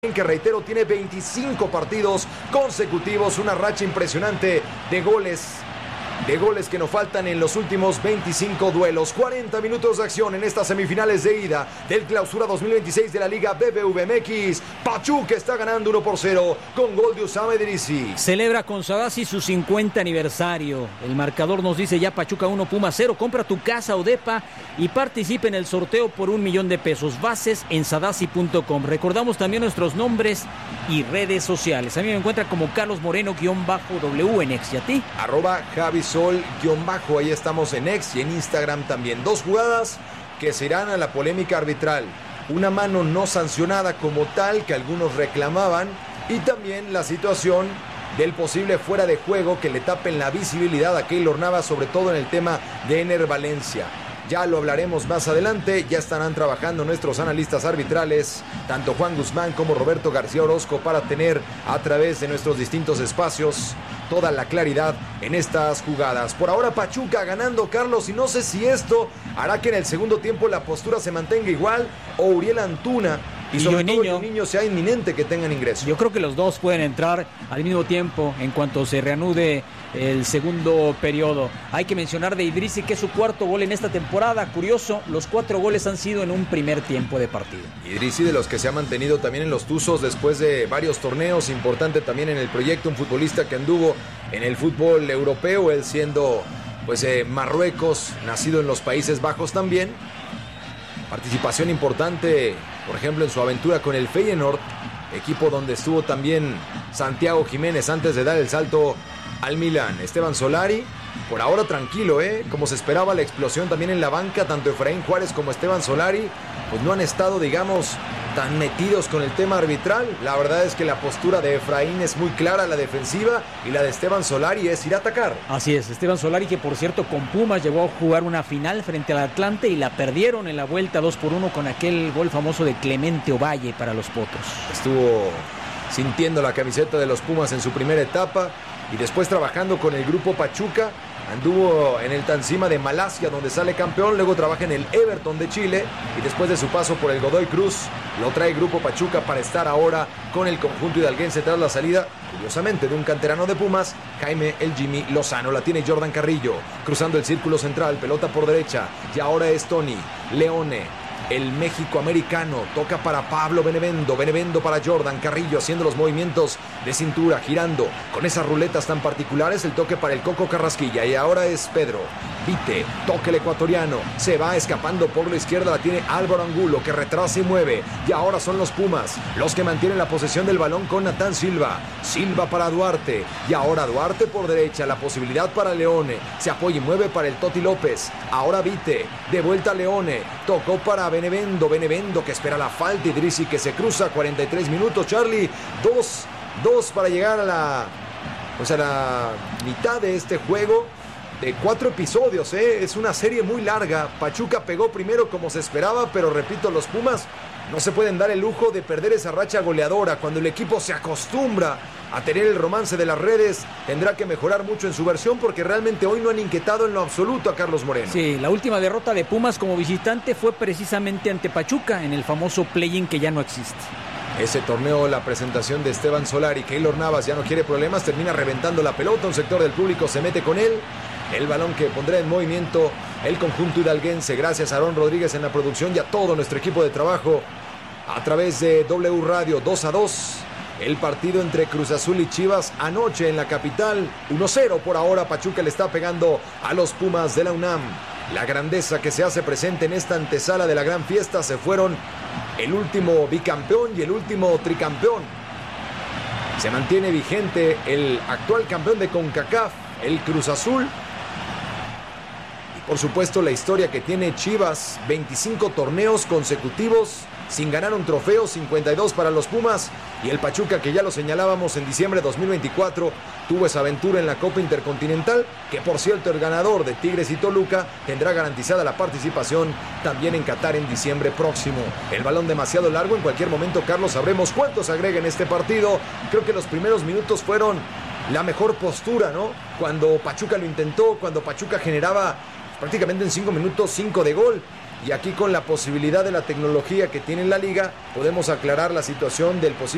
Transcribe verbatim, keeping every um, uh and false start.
que reitero tiene veinticinco partidos consecutivos, una racha impresionante de goles, de goles que nos faltan en los últimos veinticinco duelos. cuarenta minutos de acción en estas semifinales de ida del Clausura dos mil veintiséis de la Liga B B V M X. Pachuca está ganando uno por cero con gol de Usama Idrissi. Celebra con Sadasi su cincuenta aniversario. El marcador nos dice ya Pachuca uno, Puma cero. Compra tu casa o depa y participe en el sorteo por un millón de pesos. Bases en sadasi punto com. Recordamos también nuestros nombres y redes sociales. A mí me encuentra como Carlos Moreno-W en X. ¿Y a ti? Arroba Javi Sol guión bajo, ahí estamos en X y en Instagram también. Dos jugadas que se irán a la polémica arbitral. Una mano no sancionada como tal que algunos reclamaban y también la situación del posible fuera de juego que le tapen la visibilidad a Keylor Navas, sobre todo en el tema de Ener Valencia. Ya lo hablaremos más adelante, ya estarán trabajando nuestros analistas arbitrales, tanto Juan Guzmán como Roberto García Orozco, para tener a través de nuestros distintos espacios toda la claridad en estas jugadas. Por ahora Pachuca ganando, Carlos, y no sé si esto hará que en el segundo tiempo la postura se mantenga igual o Uriel Antuna y, y sobre todo el niño sea inminente que tengan ingreso. Yo creo que los dos pueden entrar al mismo tiempo en cuanto se reanude el segundo periodo. Hay que mencionar de Idrissi que es su cuarto gol en esta temporada. Curioso, los cuatro goles han sido en un primer tiempo de partido. Idrissi, de los que se ha mantenido también en los Tuzos después de varios torneos, importante también en el proyecto, un futbolista que anduvo en el fútbol europeo, él siendo pues eh, Marruecos, nacido en los Países Bajos también. Participación importante, por ejemplo, en su aventura con el Feyenoord, equipo donde estuvo también Santiago Jiménez antes de dar el salto al Milán. Esteban Solari, por ahora tranquilo, ¿eh? Como se esperaba la explosión también en la banca, tanto Efraín Juárez como Esteban Solari, pues no han estado, digamos, tan metidos con el tema arbitral. La verdad es que la postura de Efraín es muy clara, la defensiva, y la de Esteban Solari es ir a atacar. Así es, Esteban Solari, que por cierto con Pumas llegó a jugar una final frente al Atlante y la perdieron en la vuelta dos por uno con aquel gol famoso de Clemente Ovalle para los Potros. Estuvo sintiendo la camiseta de los Pumas en su primera etapa y después trabajando con el grupo Pachuca. Anduvo en el Tancima de Malasia, donde sale campeón, luego trabaja en el Everton de Chile y después de su paso por el Godoy Cruz lo trae el Grupo Pachuca para estar ahora con el conjunto hidalguense tras la salida, curiosamente, de un canterano de Pumas, Jaime el Jimmy Lozano. La tiene Jordan Carrillo, cruzando el círculo central, pelota por derecha y ahora es Tony Leone, el México-americano, toca para Pablo Benevendo, Benevendo para Jordan Carrillo, haciendo los movimientos de cintura, girando con esas ruletas tan particulares, el toque para el Coco Carrasquilla, y ahora es Pedro Vite, toque el ecuatoriano, se va escapando por la izquierda, la tiene Álvaro Angulo, que retrasa y mueve, y ahora son los Pumas los que mantienen la posesión del balón con Natán Silva, Silva para Duarte, y ahora Duarte por derecha, la posibilidad para Leone, se apoya y mueve para el Toti López, ahora Vite, de vuelta Leone, tocó para Benevendo, Benevendo que espera la falta, Idrissi que se cruza, cuarenta y tres minutos, Charlie, dos, dos para llegar a la, pues a la mitad de este juego de cuatro episodios, ¿eh? Es una serie muy larga. Pachuca pegó primero como se esperaba, pero repito, los Pumas no se pueden dar el lujo de perder esa racha goleadora. Cuando el equipo se acostumbra a tener el romance de las redes, tendrá que mejorar mucho en su versión, porque realmente hoy no han inquietado en lo absoluto a Carlos Moreno. Sí, la última derrota de Pumas como visitante fue precisamente ante Pachuca, en el famoso play-in que ya no existe. Ese torneo, la presentación de Esteban Solari, Keylor Navas ya no quiere problemas, termina reventando la pelota, un sector del público se mete con él. El balón que pondrá en movimiento el conjunto hidalguense, gracias a Aarón Rodríguez en la producción y a todo nuestro equipo de trabajo a través de W Radio. Dos a dos el partido entre Cruz Azul y Chivas anoche en la capital. uno cero por ahora, Pachuca le está pegando a los Pumas de la UNAM. La grandeza que se hace presente en esta antesala de la gran fiesta. Se fueron el último bicampeón y el último tricampeón. Se mantiene vigente el actual campeón de CONCACAF, el Cruz Azul. Por supuesto, la historia que tiene Chivas, veinticinco torneos consecutivos sin ganar un trofeo, cincuenta y dos para los Pumas, y el Pachuca, que ya lo señalábamos en diciembre de dos mil veinticuatro, tuvo esa aventura en la Copa Intercontinental, que por cierto el ganador de Tigres y Toluca tendrá garantizada la participación también en Qatar en diciembre próximo. El balón demasiado largo, en cualquier momento, Carlos, sabremos cuántos agrega en este partido. Creo que los primeros minutos fueron la mejor postura, ¿no? Cuando Pachuca lo intentó, cuando Pachuca generaba prácticamente en cinco minutos, cinco de gol. Y aquí, con la posibilidad de la tecnología que tiene la liga, podemos aclarar la situación del posible